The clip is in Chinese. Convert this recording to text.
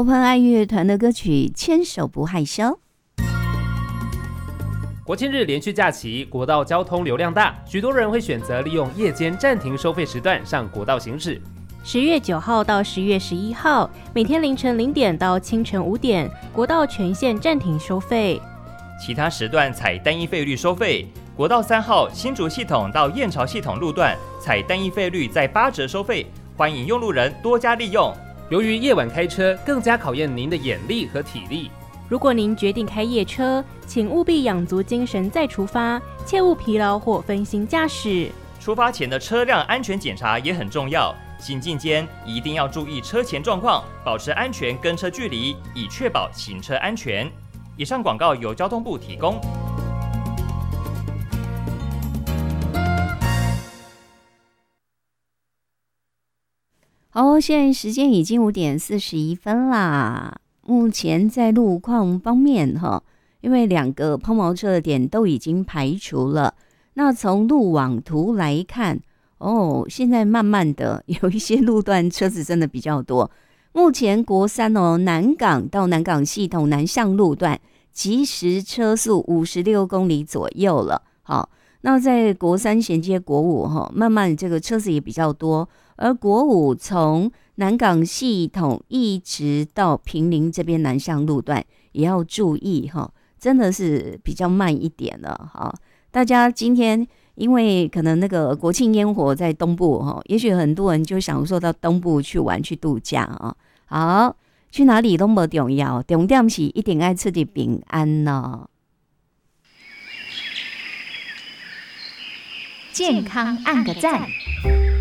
Open 爱乐团的歌曲《牵手不害羞》。 国庆日连续假期，国道交通流量大，许多人会选择利用夜间暂停收费时段上国道行驶。 10月9号到10月11号，每天凌晨0点到清晨5点，国道全线暂停收费。 其他时段采单一费率收费。国道3号新竹系统到燕巢系统路段采单一费率在8折收费，欢迎用路人多加利用。 由于夜晚开车更加考验您的眼力和体力， 如果您决定开夜车，请务必养足精神再出发，切勿疲劳或分心驾驶。 出发前的车辆安全检查也很重要，行进间一定要注意车前状况，保持安全跟车距离，以确保行车安全。以上广告由交通部提供。 好，现在时间已经5点41分啦。目前在路况方面因为2个抛锚车的点都已经排除了，那从路网图来看现在慢慢的有一些路段车子真的比较多。目前国3南港到南港系统南向路段即时车速56公里左右了。好，那在国3衔接国5慢慢这个车子也比较多，而国5从南港系统一直到坪林这边南向路段也要注意真的是比较慢一点了。大家今天因为可能那个国庆烟火在东部也许很多人就想说到东部去玩去度假好，去哪里都不重要，重点是一定要出去平安咯。 健康按个赞。